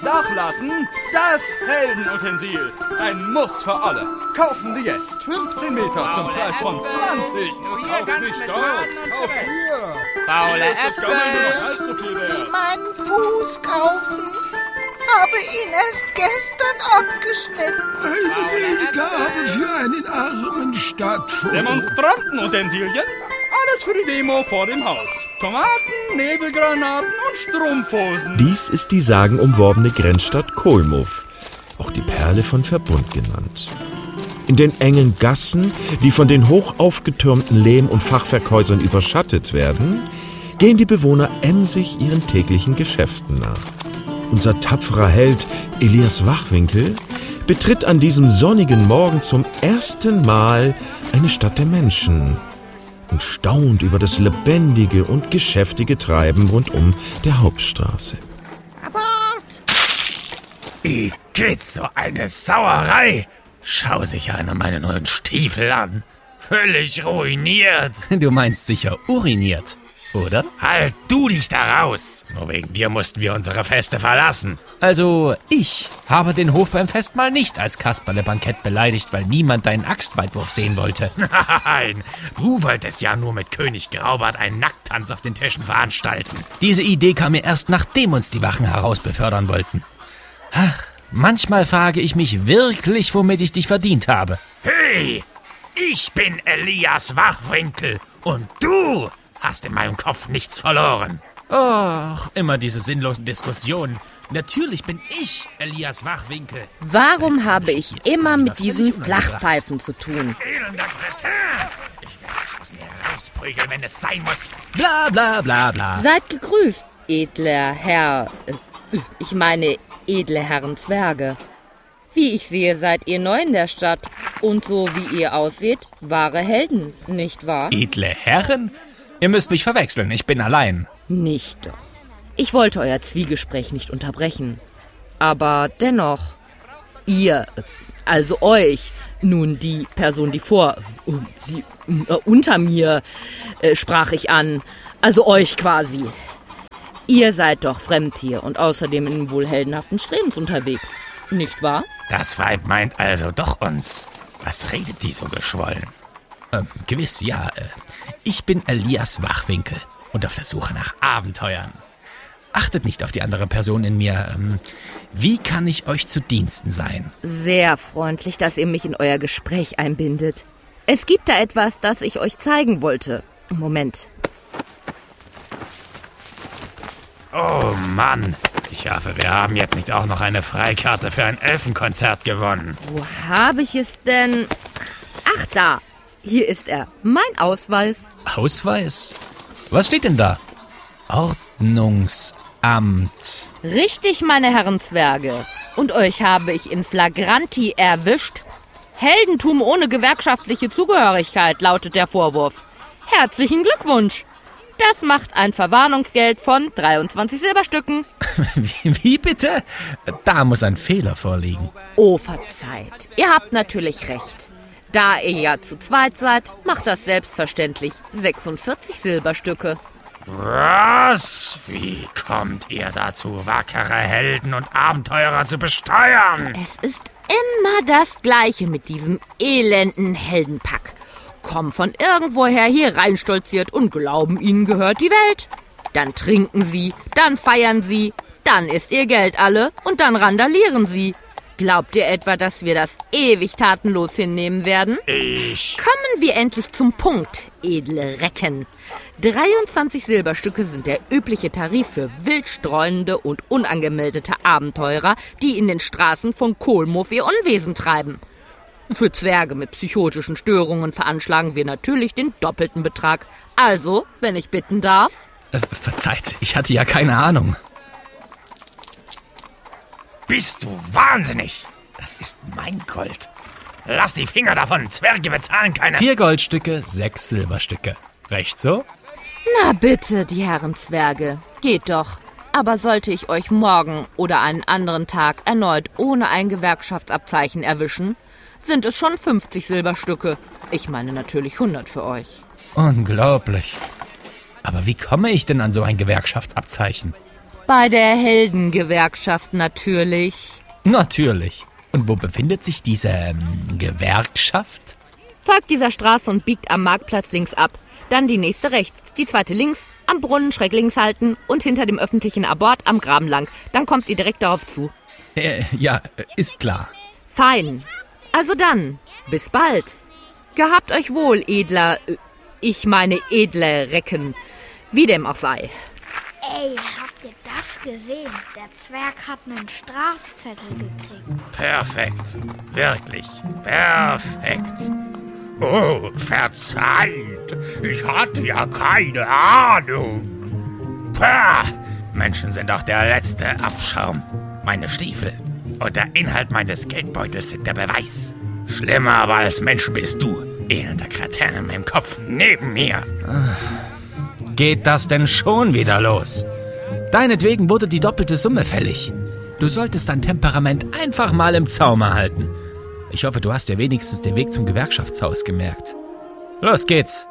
Dachlatten, das Heldenutensil. Ein Muss für alle. Kaufen Sie jetzt 15 Meter zum Preis von 20. Kauf nicht dort, kauf hier. Faule Das Gammeln nur noch halb so viel Sie wert. meinen Fuß kaufen? Habe ihn erst gestern abgeschnitten. Eine Gabe für einen armen Stadtvogt. Demonstrantenutensilien? Alles für die Demo vor dem Haus. Tomaten, Nebelgranaten und Strumpfhosen. Dies ist die sagenumworbene Grenzstadt Kolmov, auch die Perle von Verbund genannt. In den engen Gassen, die von den hoch aufgetürmten Lehm- und Fachwerkhäusern überschattet werden, gehen die Bewohner emsig ihren täglichen Geschäften nach. Unser tapferer Held Elias Wachwinkel betritt an diesem sonnigen Morgen zum ersten Mal eine Stadt der Menschen und staunt über das lebendige und geschäftige Treiben rundum der Hauptstraße. Wie geht so eine Sauerei? Schau sich einer meine neuen Stiefel an. Völlig ruiniert. Du meinst sicher uriniert, oder? Halt du dich da raus. Nur wegen dir mussten wir unsere Feste verlassen. Also, ich habe den Hof beim Festmahl nicht als Kasperle-Bankett beleidigt, weil niemand deinen Axtweitwurf sehen wollte. Nein, du wolltest ja nur mit König Graubart einen Nacktanz auf den Tischen veranstalten. Diese Idee kam mir erst, nachdem uns die Wachen herausbefördern wollten. Ach, manchmal frage ich mich wirklich, womit ich dich verdient habe. Hey, ich bin Elias Wachwinkel und du hast in meinem Kopf nichts verloren. Och, immer diese sinnlosen Diskussionen. Natürlich bin ich Elias Wachwinkel. Warum habe ich immer mit diesen Flachpfeifen zu tun? Elender Kretin! Ich werde dich aus mir rausprügeln, wenn es sein muss. Bla bla bla bla. Seid gegrüßt, edler Herr... Ich meine, edle Herren Zwerge. Wie ich sehe, seid ihr neu in der Stadt. Und so wie ihr aussieht, wahre Helden, nicht wahr? Edle Herren? Ihr müsst mich verwechseln, ich bin allein. Nicht doch. Ich wollte euer Zwiegespräch nicht unterbrechen. Aber dennoch, ihr, also euch, nun die Person, die unter mir sprach ich an, also euch quasi. Ihr seid doch fremd hier und außerdem in wohl heldenhaften Strebens unterwegs, nicht wahr? Das Weib meint also doch uns. Was redet die so geschwollen? Gewiss, ja. Ich bin Elias Wachwinkel und auf der Suche nach Abenteuern. Achtet nicht auf die andere Person in mir. Wie kann ich euch zu Diensten sein? Sehr freundlich, dass ihr mich in euer Gespräch einbindet. Es gibt da etwas, das ich euch zeigen wollte. Moment. Oh Mann, ich hoffe, wir haben jetzt nicht auch noch eine Freikarte für ein Elfenkonzert gewonnen. Wo habe ich es denn? Ach da, hier ist er, mein Ausweis. Ausweis? Was steht denn da? Ordnungsamt. Richtig, meine Herren Zwerge. Und euch habe ich in Flagranti erwischt. Heldentum ohne gewerkschaftliche Zugehörigkeit, lautet der Vorwurf. Herzlichen Glückwunsch. Das macht ein Verwarnungsgeld von 23 Silberstücken. Wie bitte? Da muss ein Fehler vorliegen. Oh, verzeiht. Ihr habt natürlich recht. Da ihr ja zu zweit seid, macht das selbstverständlich 46 Silberstücke. Was? Wie kommt ihr dazu, wackere Helden und Abenteurer zu besteuern? Es ist immer das Gleiche mit diesem elenden Heldenpack. Kommen von irgendwoher hier reinstolziert und glauben, ihnen gehört die Welt. Dann trinken sie, dann feiern sie, dann ist ihr Geld alle und dann randalieren sie. Glaubt ihr etwa, dass wir das ewig tatenlos hinnehmen werden? Kommen wir endlich zum Punkt, edle Recken. 23 Silberstücke sind der übliche Tarif für wildstreunende und unangemeldete Abenteurer, die in den Straßen von Kolmov ihr Unwesen treiben. Für Zwerge mit psychotischen Störungen veranschlagen wir natürlich den doppelten Betrag. Also, wenn ich bitten darf. Verzeiht, ich hatte ja keine Ahnung. Bist du wahnsinnig? Das ist mein Gold. Lass die Finger davon, Zwerge bezahlen keine... 4 Goldstücke, 6 Silberstücke. Recht so? Na bitte, die Herren Zwerge, geht doch. Aber sollte ich euch morgen oder einen anderen Tag erneut ohne ein Gewerkschaftsabzeichen erwischen, sind es schon 50 Silberstücke. Ich meine natürlich 100 für euch. Unglaublich. Aber wie komme ich denn an so ein Gewerkschaftsabzeichen? Bei der Heldengewerkschaft natürlich. Natürlich. Und wo befindet sich diese Gewerkschaft? Folgt dieser Straße und biegt am Marktplatz links ab. Dann die nächste rechts, die zweite links, am Brunnen schräg links halten und hinter dem öffentlichen Abort am Graben lang. Dann kommt ihr direkt darauf zu. Ja, ist klar. Fein. Also dann, bis bald. Gehabt euch wohl, edler, ich meine edle Recken. Wie dem auch sei. Ey, habt ihr das gesehen? Der Zwerg hat einen Strafzettel gekriegt. Perfekt. Wirklich. Perfekt. Oh, verzeiht. Ich hatte ja keine Ahnung. Pah, Menschen sind doch der letzte Abschaum. Meine Stiefel und der Inhalt meines Geldbeutels sind der Beweis. Schlimmer aber als Mensch bist du, elender Kretin in meinem Kopf neben mir. Geht das denn schon wieder los? Deinetwegen wurde die doppelte Summe fällig. Du solltest dein Temperament einfach mal im Zaum halten. Ich hoffe, du hast dir wenigstens den Weg zum Gewerkschaftshaus gemerkt. Los geht's.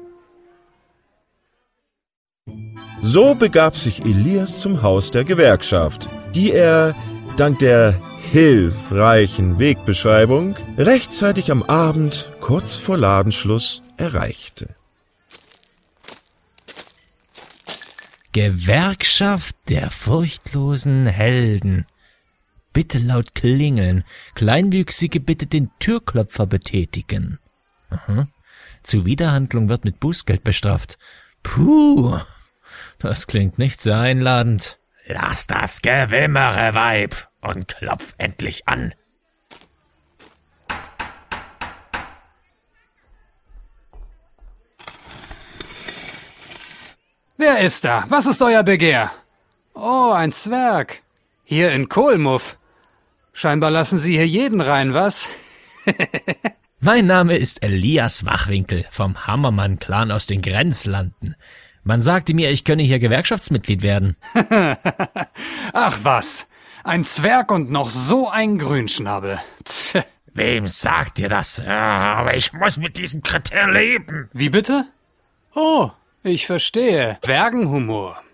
So begab sich Elias zum Haus der Gewerkschaft, die er, dank der hilfreichen Wegbeschreibung, rechtzeitig am Abend, kurz vor Ladenschluss, erreichte. Gewerkschaft der furchtlosen Helden. Bitte laut klingeln. Kleinwüchsige bitte den Türklopfer betätigen. Aha. Zuwiderhandlung wird mit Bußgeld bestraft. Puh, das klingt nicht sehr einladend. Lass das Gewimmere, Weib, und klopf endlich an. Wer ist da? Was ist euer Begehr? Oh, ein Zwerg. Hier in Kohlmuff. Scheinbar lassen Sie hier jeden rein, was? Mein Name ist Elias Wachwinkel vom Hammermann-Clan aus den Grenzlanden. Man sagte mir, ich könne hier Gewerkschaftsmitglied werden. Ach was, ein Zwerg und noch so ein Grünschnabel. Tch. Wem sagt ihr das? Ja, aber ich muss mit diesem Kretin leben. Wie bitte? Oh, ich verstehe. Zwergenhumor.